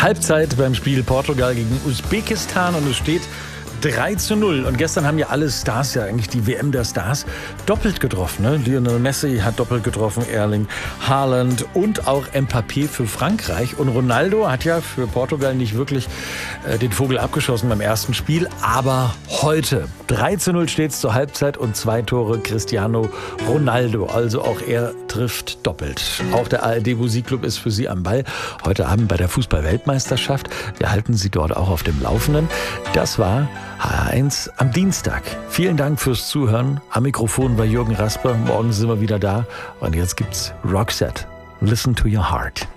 Halbzeit beim Spiel Portugal gegen Usbekistan und es steht 3:0. Und gestern haben ja alle Stars, ja eigentlich die WM der Stars, doppelt getroffen. Ne? Lionel Messi hat doppelt getroffen, Erling Haaland und auch Mbappé für Frankreich. Und Ronaldo hat ja für Portugal nicht wirklich den Vogel abgeschossen beim ersten Spiel. Aber heute 3:0 steht es zur Halbzeit und 2 Tore Cristiano Ronaldo. Also auch er trifft doppelt. Auch der ARD Musikclub ist für Sie am Ball. Heute Abend bei der Fußball-Weltmeisterschaft. Wir halten Sie dort auch auf dem Laufenden. Das war HR1 am Dienstag. Vielen Dank fürs Zuhören. Am Mikrofon war Jürgen Rasper. Morgen sind wir wieder da. Und jetzt gibt's Roxette. Listen to your heart.